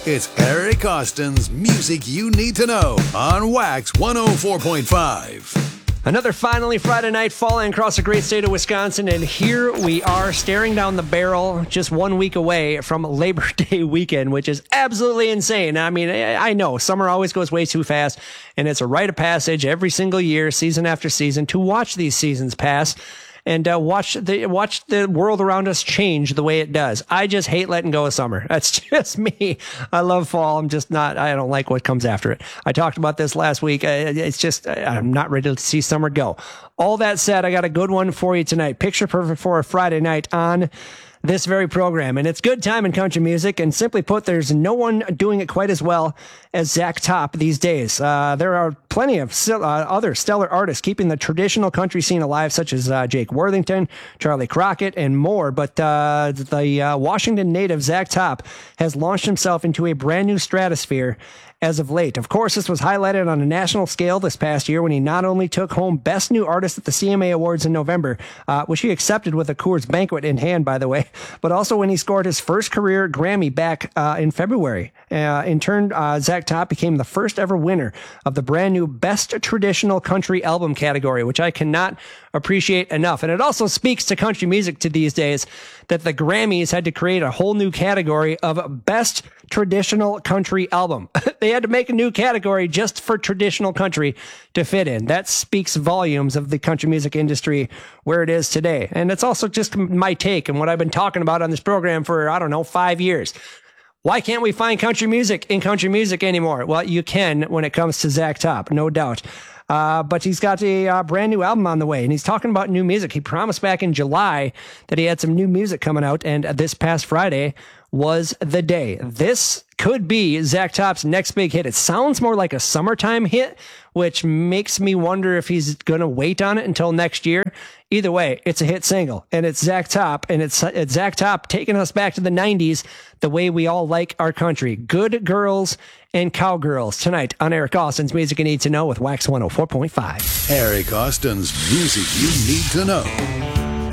It's Eric Austin's Music You Need to Know on Wax 104.5. Another finally Friday night falling across the great state of Wisconsin, and here we are staring down the barrel just 1 week away from Labor Day weekend, which is absolutely insane. I mean, I know summer always goes way too fast, and it's a rite of passage every single year, season after season, to watch these seasons pass and watch the world around us change the way it does. I just hate letting go of summer. That's just me. I love fall. I don't like what comes after it. I talked about this last week. I'm not ready to see summer go. All that said, I got a good one for you tonight. Picture perfect for a Friday night on this very program. And it's good time in country music. And simply put, there's no one doing it quite as well as Zach Top these days. There are plenty of other stellar artists keeping the traditional country scene alive, such as Jake Worthington, Charlie Crockett, and more. But the Washington native Zach Top has launched himself into a brand new stratosphere as of late. Of course, this was highlighted on a national scale this past year when he not only took home Best New Artist at the CMA Awards in November, which he accepted with a Coors Banquet in hand, by the way, but also when he scored his first career Grammy back in February. In turn, Zach Top became the first ever winner of the brand new Best Traditional Country Album category, which I cannot appreciate enough. And it also speaks to country music to these days that the Grammys had to create a whole new category of Best Traditional Country Album. They had to make a new category just for traditional country to fit in. That speaks volumes of the country music industry where it is today. And it's also just my take and what I've been talking about on this program for, 5 years. Why can't we find country music in country music anymore? Well, you can when it comes to Zach Top, no doubt. But he's got a brand new album on the way, and he's talking about new music. He promised back in July that he had some new music coming out, and this past Friday was the day. This could be Zach Top's next big hit. It sounds more like a summertime hit, which makes me wonder if he's going to wait on it until next year. Either way, it's a hit single, and it's Zach Top, and it's Zach Top taking us back to the 90s the way we all like our country. Good Girls and Cowgirls tonight on Eric Austin's Music You Need to Know with Wax 104.5. Eric Austin's Music You Need to Know.